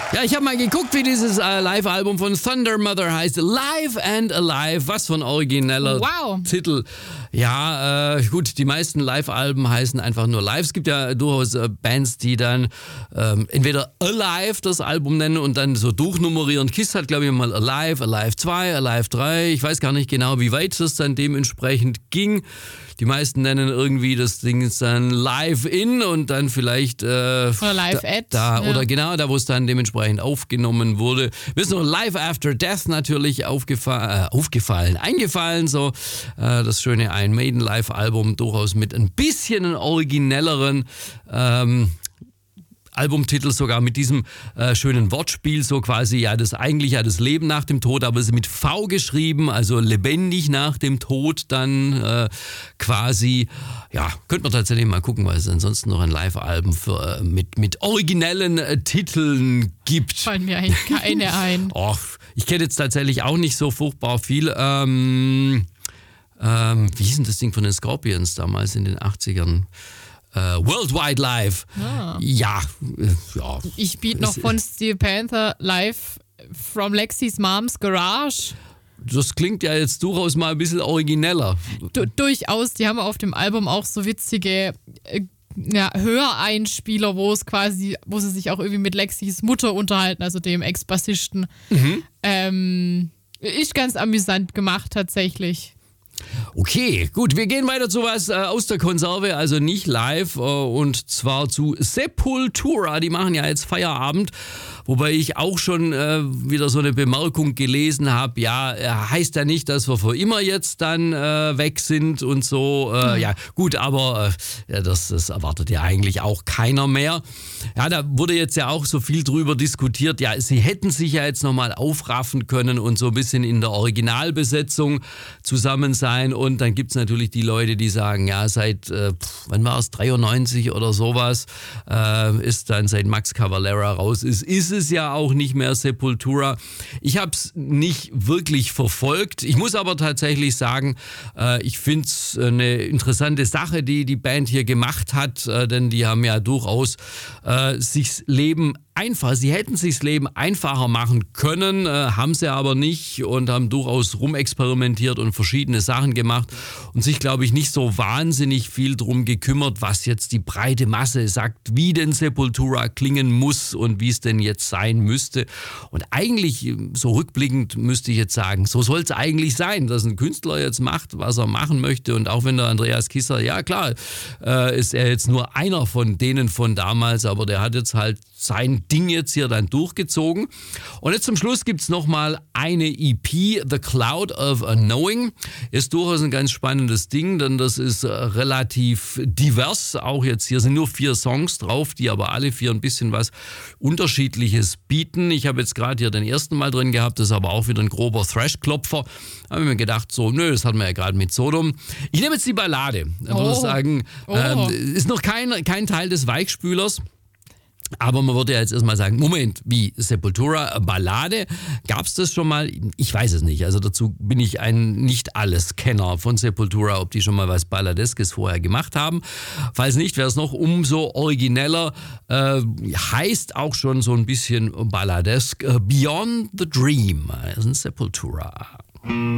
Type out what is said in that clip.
Ja, ich habe mal geguckt, wie dieses Live-Album von Thunder Mother heißt. Live and Alive. Was für ein origineller Titel. Ja, gut, die meisten Live-Alben heißen einfach nur live. Es gibt ja durchaus Bands, die dann entweder Alive das Album nennen und dann so durchnummerieren. Kiss hat, glaube ich, mal Alive, Alive 2, Alive 3. Ich weiß gar nicht genau, wie weit das dann dementsprechend ging. Die meisten nennen irgendwie das Ding dann Live In und dann vielleicht oder Live At. Oder genau, da wo es dann dementsprechend aufgenommen wurde. Mir ist noch Live After Death natürlich eingefallen, so das schöne Iron Maiden Live-Album, durchaus mit ein bisschen einen originelleren Albumtitel, sogar mit diesem schönen Wortspiel, so quasi ja das Leben nach dem Tod, aber es ist mit V geschrieben, also lebendig nach dem Tod dann quasi, ja, könnte man tatsächlich mal gucken, was es ansonsten noch ein Live-Album mit originellen Titeln gibt. Fallen mir eigentlich keine ein. Ich kenne jetzt tatsächlich auch nicht so furchtbar viel. Wie hieß denn das Ding von den Scorpions damals in den 80ern? Worldwide Live. Ja. Ich biete noch von Steel Panther Live from Lexis Mom's Garage. Das klingt ja jetzt durchaus mal ein bisschen origineller. Durchaus, die haben auf dem Album auch so witzige Höreinspieler, wo sie sich auch irgendwie mit Lexis Mutter unterhalten, also dem Ex-Bassisten. Ist ganz amüsant gemacht tatsächlich. Okay, gut, wir gehen weiter zu was aus der Konserve, also nicht live, und zwar zu Sepultura. Die machen ja jetzt Feierabend, wobei ich auch schon wieder so eine Bemerkung gelesen habe, ja, heißt ja nicht, dass wir für immer jetzt dann weg sind und so. Ja, gut, aber das erwartet ja eigentlich auch keiner mehr. Ja, da wurde jetzt ja auch so viel drüber diskutiert. Ja, sie hätten sich ja jetzt nochmal aufraffen können und so ein bisschen in der Originalbesetzung zusammen sein. Und dann gibt es natürlich die Leute, die sagen, ja, seit, wann war es, 93 oder sowas, ist dann seit Max Cavalera raus ist es ja auch nicht mehr Sepultura. Ich habe es nicht wirklich verfolgt. Ich muss aber tatsächlich sagen, ich finde es eine interessante Sache, die die Band hier gemacht hat, denn die haben ja durchaus sie hätten sich das Leben einfacher machen können, haben sie aber nicht und haben durchaus rumexperimentiert und verschiedene Sachen gemacht und sich, glaube ich, nicht so wahnsinnig viel drum gekümmert, was jetzt die breite Masse sagt, wie denn Sepultura klingen muss und wie es denn jetzt sein müsste. Und eigentlich, so rückblickend, müsste ich jetzt sagen, so soll es eigentlich sein, dass ein Künstler jetzt macht, was er machen möchte. Und auch wenn der Andreas Kisser, ja klar, ist er jetzt nur einer von denen von damals, aber der hat jetzt halt sein Ding jetzt hier dann durchgezogen. Und jetzt zum Schluss gibt es nochmal eine EP, The Cloud of Knowing. Ist durchaus ein ganz spannendes Ding, denn das ist relativ divers. Auch jetzt hier sind nur 4 Songs drauf, die aber alle 4 ein bisschen was Unterschiedliches bieten. Ich habe jetzt gerade hier den ersten Mal drin gehabt, das ist aber auch wieder ein grober Thrash-Klopfer. Da habe ich mir gedacht, so, das hatten wir ja gerade mit Sodom. Ich nehme jetzt die Ballade. Ich würde sagen, ist noch kein Teil des Weichspülers. Aber man würde ja jetzt erstmal sagen, Moment, wie Sepultura, Ballade, gab es das schon mal? Ich weiß es nicht, also dazu bin ich ein Nicht-Alles-Kenner von Sepultura, ob die schon mal was Balladeskes vorher gemacht haben. Falls nicht, wäre es noch umso origineller, heißt auch schon so ein bisschen balladesk, Beyond the Dream, das ist ein Sepultura.